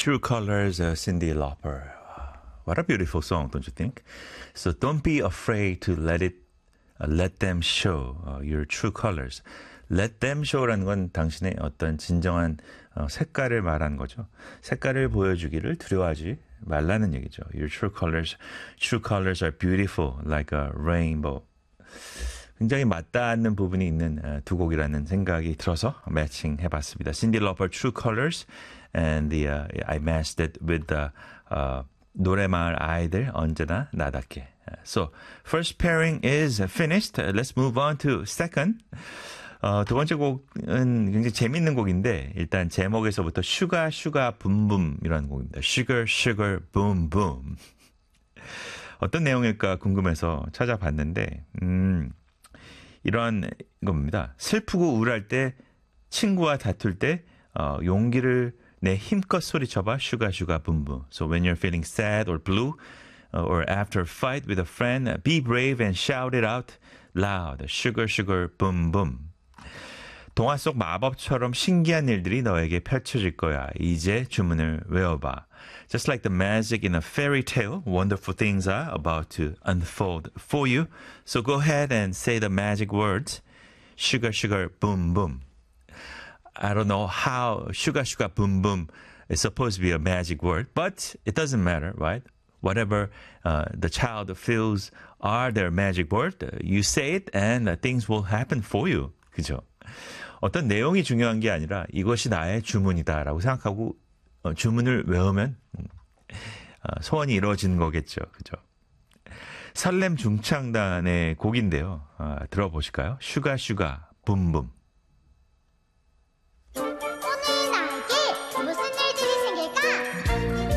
True Colors, Cyndi Lauper. What a beautiful song, don't you think? So don't be afraid to let them show your true colors. Let them show라는 건 당신의 어떤 진정한 색깔을 말하는 거죠. 색깔을 보여주기를 두려워하지 말라는 얘기죠. Your true colors are beautiful like a rainbow. 굉장히 맞닿는 부분이 있는 두 곡이라는 생각이 들어서 매칭해봤습니다. Cyndi Lauper, True Colors, and I matched it with the 노래마을 아이들 언제나 나답게. So, first pairing is finished. Let's move on to second. 두 번째 곡은 굉장히 재밌는 곡인데 일단 제목에서부터 슈가 붐붐 이라는 곡입니다. Sugar boom boom. 어떤 내용일까 궁금해서 찾아봤는데 이런 겁니다. 슬프고 우울할 때 친구와 다툴 때 용기를 내 힘껏 소리쳐봐 슈가 붐붐. So when you're feeling sad or blue or after a fight with a friend, be brave and shout it out loud. Sugar boom boom. 동화 속 마법처럼 신기한 일들이 너에게 펼쳐질 거야. 이제 주문을 외워봐. Just like the magic in a fairy tale, wonderful things are about to unfold for you. So go ahead and say the magic words. Sugar boom boom. I don't know how sugar boom boom is supposed to be a magic word, but it doesn't matter, right? Whatever the child feels are their magic word, you say it and things will happen for you. 그죠? 어떤 내용이 중요한 게 아니라 이것이 나의 주문이다라고 생각하고 주문을 외우면 소원이 이루어지는 거겠죠. 그죠? 설렘 중창단의 곡인데요. 들어보실까요? 슈가 붐붐.